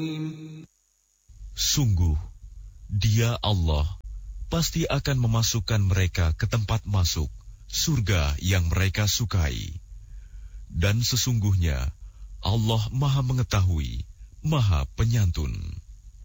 Sungguh, Dia Allah pasti akan memasukkan mereka ke tempat masuk surga yang mereka sukai. Dan sesungguhnya Allah Maha Mengetahui, Maha Penyantun.